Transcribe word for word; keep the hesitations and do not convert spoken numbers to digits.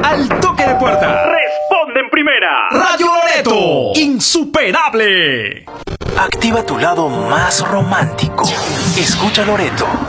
Al toque de puerta. Responde en primera. Radio Loreto. Insuperable. Activa tu lado más romántico. Escucha Loreto.